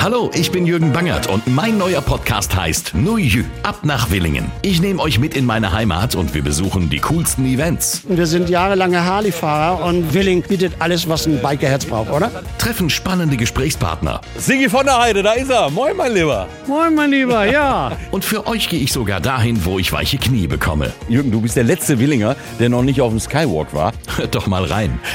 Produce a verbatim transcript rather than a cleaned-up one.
Hallo, ich bin Jürgen Bangert und mein neuer Podcast heißt Nu Jü, ab nach Willingen. Ich nehme euch mit in meine Heimat und wir besuchen die coolsten Events. Wir sind jahrelange Harley-Fahrer und Willingen bietet alles, was ein Bikerherz braucht, oder? Treffen spannende Gesprächspartner. Sigi von der Heide, da ist er. Moin, mein Lieber. Moin, mein Lieber, ja. Und für euch gehe ich sogar dahin, wo ich weiche Knie bekomme. Jürgen, du bist der letzte Willinger, der noch nicht auf dem Skywalk war. Hört doch mal rein.